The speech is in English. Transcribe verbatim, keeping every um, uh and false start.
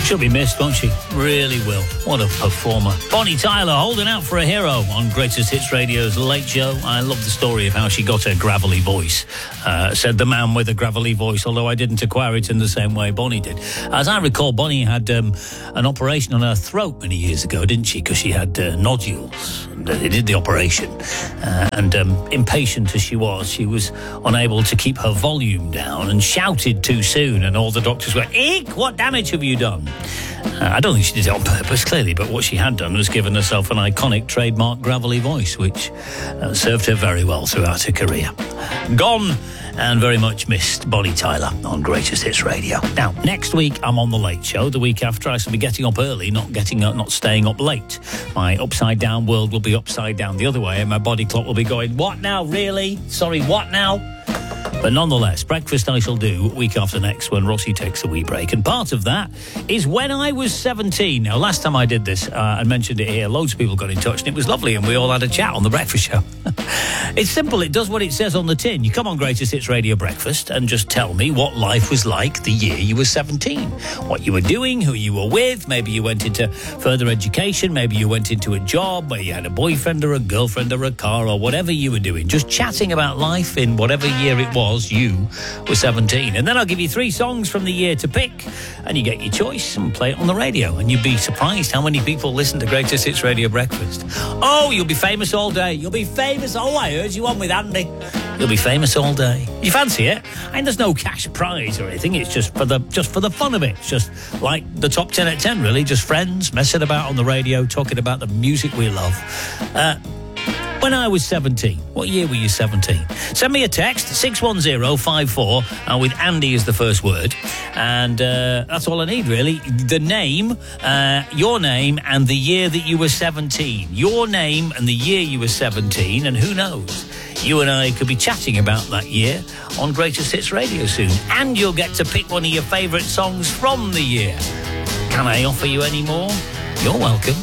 She'll be missed, won't she? Really will. What a performer. Bonnie Tyler holding out for a hero on Greatest Hits Radio's Late Show. I love the story of how she got her gravelly voice, uh, said the man with a gravelly voice, although I didn't acquire it in the same way Bonnie did. As I recall, Bonnie had um, an operation on her throat many years ago, didn't she? Because she had uh, nodules. They did the operation. Uh, and um, impatient as she was, she was unable to keep her volume down and shouted too soon. And all the doctors were, "Eek, what damage have you done?" Uh, I don't think she did it on purpose, clearly, but what she had done was given herself an iconic trademark gravelly voice, which uh, served her very well throughout her career. Gone and very much missed, Bonnie Tyler on Greatest Hits Radio. Now, next week I'm on The Late Show. The week after I shall be getting up early, not getting up, not staying up late. My upside down world will be upside down the other way, and my body clock will be going, what now, really? Sorry, what now? But nonetheless, breakfast I shall do week after next when Rossi takes a wee break. And part of that is when I was seventeen. Now, last time I did this, uh, I mentioned it here, loads of people got in touch, and it was lovely, and we all had a chat on the breakfast show. It's simple. It does what it says on the tin. You come on Greatest Hits Radio Breakfast and just tell me what life was like the year you were seventeen. What you were doing, who you were with. Maybe you went into further education. Maybe you went into a job where you had a boyfriend or a girlfriend or a car or whatever you were doing. Just chatting about life in whatever year it was you were seventeen. And then I'll give you three songs from the year to pick, and you get your choice and play it on the radio. And you'd be surprised how many people listen to Greatest Hits Radio Breakfast. Oh, you'll be famous all day. You'll be famous. Oh, I heard you on with Andy. You'll be famous all day. You fancy it? And there's no cash prize or anything. It's just for the just for the fun of it. It's just like the top ten at ten, really. Just friends messing about on the radio, talking about the music we love. Uh, When I was seventeen, what year were you seventeen? Send me a text, six one zero five four, uh, with Andy as the first word. And uh, that's all I need, really. The name, uh, your name, and the year that you were seventeen. Your name and the year you were seventeen, and who knows? You and I could be chatting about that year on Greatest Hits Radio soon. And you'll get to pick one of your favourite songs from the year. Can I offer you any more? You're welcome.